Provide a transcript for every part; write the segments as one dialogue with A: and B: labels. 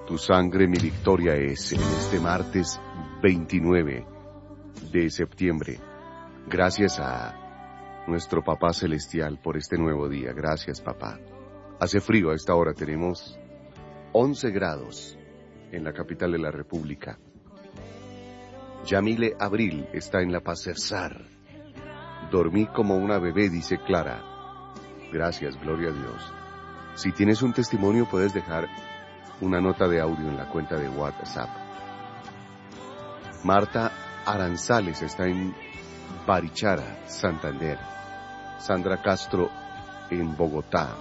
A: Tu sangre mi victoria es en este martes 29 de septiembre. Gracias a nuestro Papá Celestial por este nuevo día. Gracias, Papá. Hace frío a esta hora, tenemos 11 grados en la capital de la República. Yamile Abril está en La Paz Cersar. Dormí como una bebé, dice Clara. Gracias, gloria a Dios. Si tienes un testimonio, puedes dejar una nota de audio en la cuenta de WhatsApp. Marta Aranzales está en Barichara, Santander. Sandra Castro en Bogotá.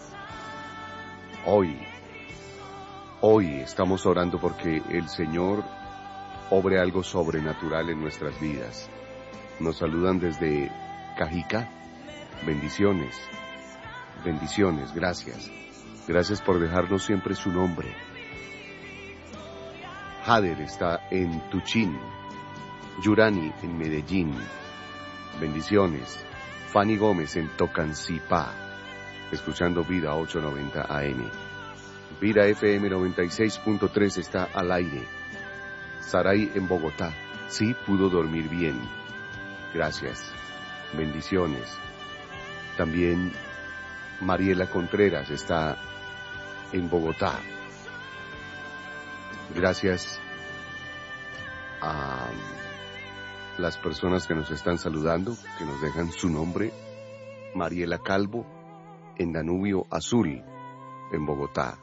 A: Hoy estamos orando porque el Señor obre algo sobrenatural en nuestras vidas. Nos saludan desde Cajica. Bendiciones, gracias. Gracias por dejarnos siempre su nombre. Jader está en Tuchín. Yurani en Medellín. Bendiciones. Fanny Gómez en Tocancipá. Escuchando Vida 890 AM. Vida FM 96.3 está al aire. Saray en Bogotá. Sí pudo dormir bien. Gracias. Bendiciones. También Mariela Contreras está en Bogotá. Gracias a las personas que nos están saludando, que nos dejan su nombre. Mariela Calvo en Danubio Azul, en Bogotá.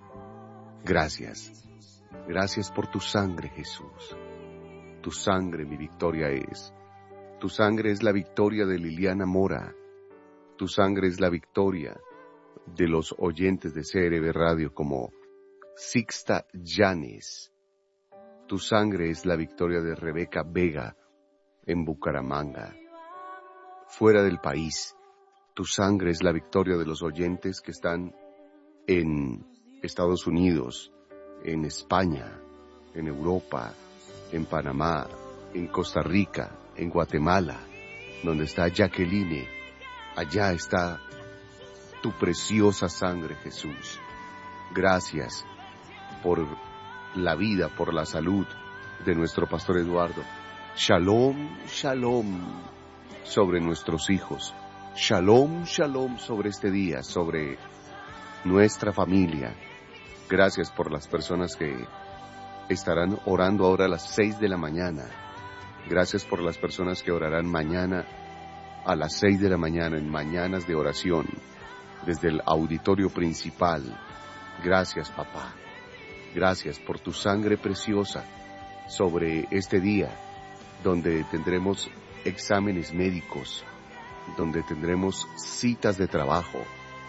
A: Gracias. Gracias por tu sangre, Jesús. Tu sangre mi victoria es. Tu sangre es la victoria de Liliana Mora. Tu sangre es la victoria de los oyentes de CRB Radio como Sixta Llanes. Tu sangre es la victoria de Rebeca Vega en Bucaramanga. Fuera del país, tu sangre es la victoria de los oyentes que están en Estados Unidos, en España, en Europa, en Panamá, en Costa Rica, en Guatemala, donde está Jacqueline. Allá está tu preciosa sangre, Jesús. Gracias por la vida, por la salud de nuestro pastor Eduardo. Shalom, shalom sobre nuestros hijos. Shalom, shalom sobre este día, sobre nuestra familia. Gracias por las personas que estarán orando ahora a las 6 de la mañana. Gracias por las personas que orarán mañana a las 6 de la mañana en mañanas de oración desde el auditorio principal. Gracias, Papá. Gracias por tu sangre preciosa sobre este día, donde tendremos exámenes médicos, donde tendremos citas de trabajo.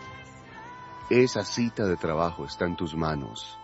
A: Esa cita de trabajo está en tus manos.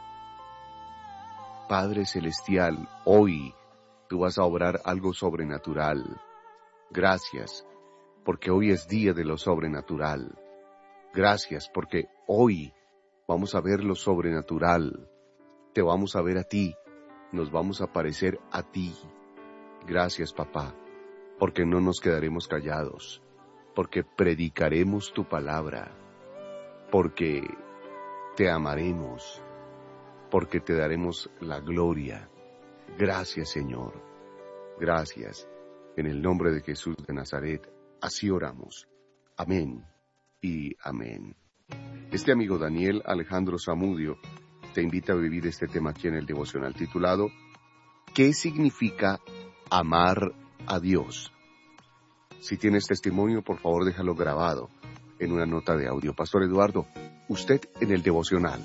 A: Padre Celestial, hoy tú vas a obrar algo sobrenatural. Gracias, porque hoy es día de lo sobrenatural. Gracias, porque hoy vamos a ver lo sobrenatural. Te vamos a ver a ti, nos vamos a parecer a ti. Gracias, Papá, porque no nos quedaremos callados, porque predicaremos tu palabra, porque te amaremos, porque te daremos la gloria. Gracias, Señor. Gracias. En el nombre de Jesús de Nazaret, así oramos. Amén y amén. Este amigo Daniel Alejandro Zamudio te invita a vivir este tema aquí en el devocional titulado ¿Qué significa amar a Dios? Si tienes testimonio, por favor déjalo grabado en una nota de audio. Pastor Eduardo, usted en el devocional.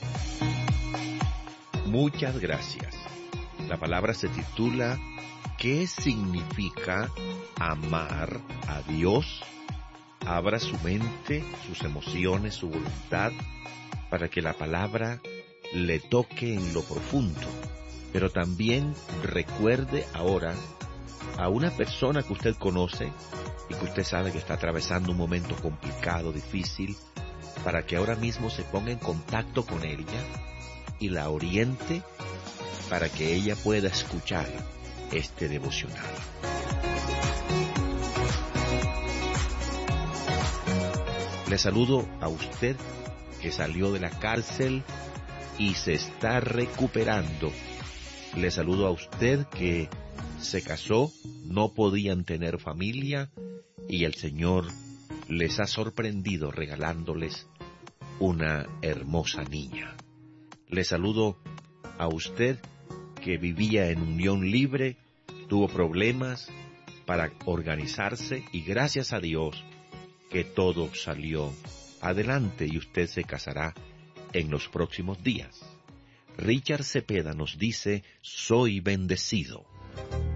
B: Muchas gracias. La palabra se titula ¿Qué significa amar a Dios? Abra su mente, sus emociones, su voluntad, para que la palabra le toque en lo profundo. Pero también recuerde ahora a una persona que usted conoce y que usted sabe que está atravesando un momento complicado, difícil, para que ahora mismo se ponga en contacto con ella y la oriente para que ella pueda escuchar este devocional. Le saludo a usted que salió de la cárcel y se está recuperando. Le saludo a usted que se casó, no podían tener familia y el Señor les ha sorprendido regalándoles una hermosa niña. Le saludo a usted que vivía en unión libre, tuvo problemas para organizarse y gracias a Dios que todo salió adelante y usted se casará en los próximos días. Richard Cepeda nos dice, soy bendecido.